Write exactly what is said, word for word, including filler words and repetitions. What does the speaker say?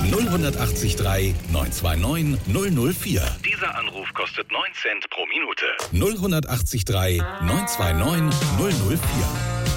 null acht drei neun zwei neun null null vier. Dieser Anruf kostet neun Cent pro Minute. null acht drei neun zwei neun null null vier.